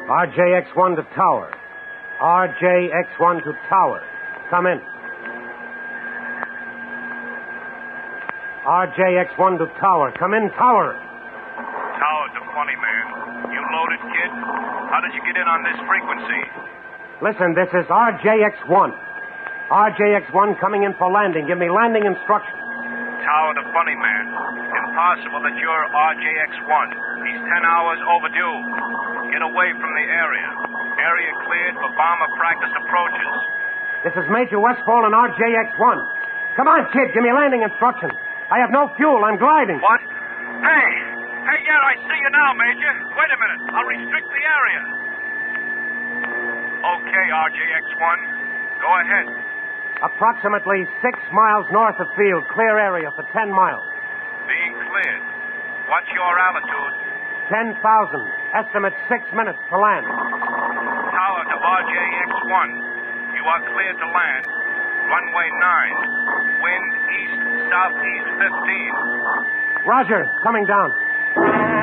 RJX-1 to tower. RJX-1 to tower. Come in. RJX-1 to tower. Come in, tower. Tower to Funny Man. You loaded, kid? How did you get in on this frequency? Listen, this is RJX-1. RJX-1 coming in for landing. Give me landing instructions. Tower to Funny Man. Impossible that you're RJX-1. He's 10 hours overdue. Get away from the area. Area cleared for bomber practice approaches. This is Major Westfall and RJX-1. Come on, kid, give me landing instructions. I have no fuel. I'm gliding. What? Hey, yeah, I see you now, Major. Wait a minute. I'll restrict the area. Okay, RJX-1. Go ahead. Approximately 6 miles north of field. Clear area for 10 miles. Being cleared. What's your altitude? 10,000. Estimate 6 minutes to land. Tower to RJX-1. You are cleared to land. Runway 9. Wind east-southeast 15. Roger. Coming down.